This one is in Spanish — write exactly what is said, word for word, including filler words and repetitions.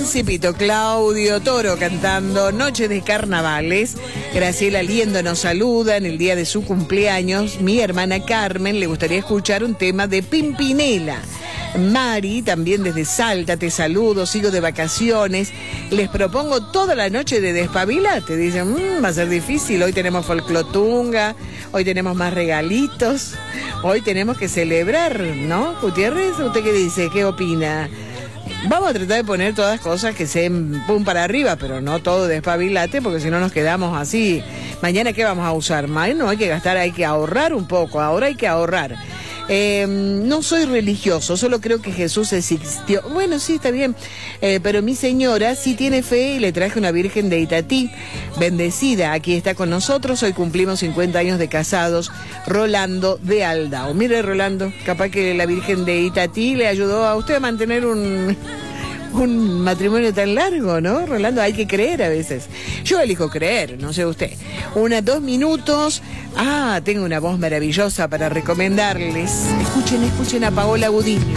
Principito, Claudio Toro cantando Noche de Carnavales. Graciela Liendo nos saluda en el día de su cumpleaños. Mi hermana Carmen le gustaría escuchar un tema de Pimpinela. Mari, también desde Salta, te saludo, sigo de vacaciones. Les propongo toda la noche de Despabilate. Dicen, mmm, va a ser difícil. Hoy tenemos folclotunga, hoy tenemos más regalitos, hoy tenemos que celebrar, ¿no? Gutiérrez, ¿usted qué dice? ¿Qué opina? Vamos a tratar de poner todas cosas que sean pum para arriba, pero no todo Despabilate, porque si no nos quedamos así. Mañana, ¿qué vamos a usar? No hay que gastar, hay que ahorrar un poco. Ahora hay que ahorrar. Eh, no soy religioso, solo creo que Jesús existió. Bueno, sí, está bien, eh, pero mi señora sí tiene fe y le traje una Virgen de Itatí, bendecida, aquí está con nosotros. Hoy cumplimos cincuenta años de casados. Rolando de Aldao. Mire, Rolando, capaz que la Virgen de Itatí le ayudó a usted a mantener un... un matrimonio tan largo, ¿no? Rolando, hay que creer a veces. Yo elijo creer, no sé usted. Una, dos minutos. Ah, tengo una voz maravillosa para recomendarles. Escuchen, escuchen a Paola Gudiño.